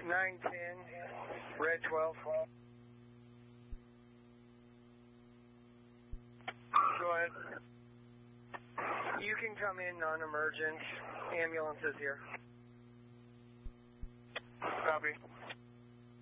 910, Red 12. Go ahead. You can come in non-emergent. Ambulance is here. Copy.